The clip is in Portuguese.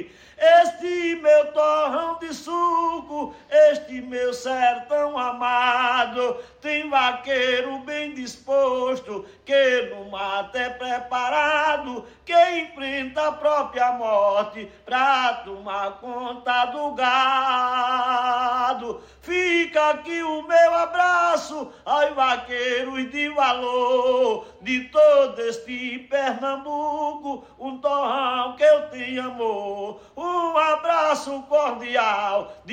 Este meu torrão de suco, este meu sertão amado, tem vaqueiro bem disposto, que no mato é preparado, que enfrenta a própria morte pra tomar conta do gado. Fica aqui o meu abraço aos vaqueiros de valor de todo este Pernambuco, um torrão que eu tenho amor. Um abraço cordial